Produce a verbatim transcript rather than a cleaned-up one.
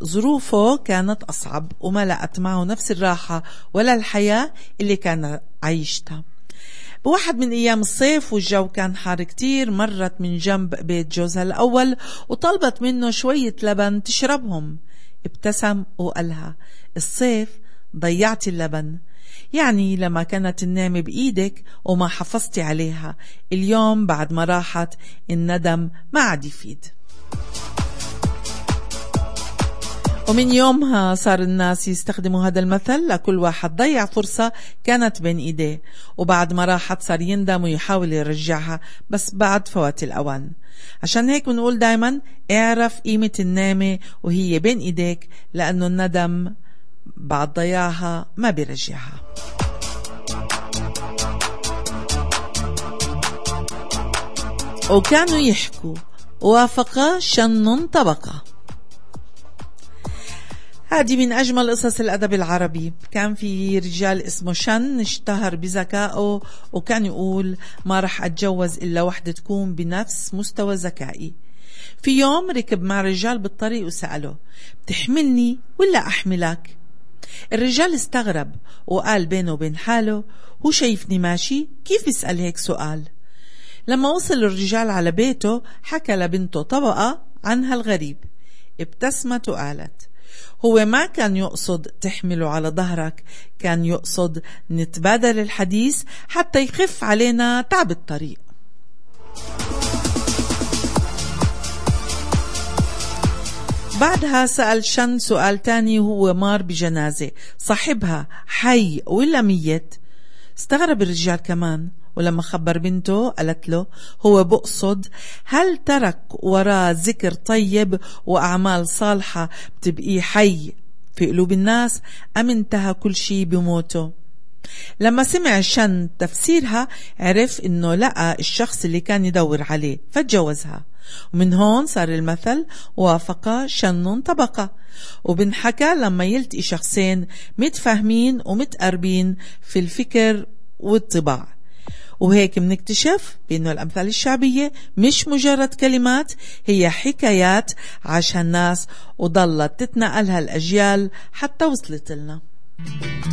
ظروفه كانت أصعب وما لقت معه نفس الراحة ولا الحياة اللي كان عايشتها. بواحد من أيام الصيف والجو كان حار كتير، مرت من جنب بيت جوزها الأول وطلبت منه شوية لبن تشربهم. ابتسم وقالها: الصيف ضيعتي اللبن، يعني لما كانت النعمة بإيدك وما حافظتي عليها، اليوم بعد ما راحت الندم ما عاد يفيد. ومن يومها صار الناس يستخدموا هذا المثل لكل واحد ضيع فرصة كانت بين إيديه، وبعد ما راحت صار يندم ويحاول يرجعها بس بعد فوات الأوان. عشان هيك بنقول دايما اعرف قيمة النعمة وهي بين إيديك، لأنه الندم بعد ضياعها ما بيرجعها. وكانوا يحكوا: وافق شن طبقة. هذه من أجمل قصص الأدب العربي. كان في رجال اسمه شن اشتهر بذكائه، وكان يقول: ما رح أتجوز إلا وحدة تكون بنفس مستوى ذكائي. في يوم ركب مع رجال بالطريق وسأله: بتحملني ولا أحملك؟ الرجال استغرب وقال بينه وبين حاله: هو شايفني ماشي؟ كيف يسأل هيك سؤال؟ لما وصل الرجال على بيته حكى لبنته طبقة عن هالغريب. ابتسمت وقالت: هو ما كان يقصد تحمله على ظهرك، كان يقصد نتبادل الحديث حتى يخف علينا تعب الطريق. بعدها سأل شن سؤال تاني وهو مار بجنازة، صاحبها حي ولا ميت؟ استغرب الرجال كمان، ولما خبر بنته قالت له: هو بقصد هل ترك وراء ذكر طيب وأعمال صالحة بتبقيه حي في قلوب الناس، أم انتهى كل شيء بموته؟ لما سمع شن تفسيرها عرف إنه لقى الشخص اللي كان يدور عليه فتجوزها. ومن هون صار المثل: وافق شن طبقة. وبنحكى لما يلتقي شخصين متفاهمين ومتقربين في الفكر والطباع. وهيك منكتشف بأنه الأمثال الشعبية مش مجرد كلمات، هي حكايات عاشها الناس وضلت تتنقلها الأجيال حتى وصلت لنا.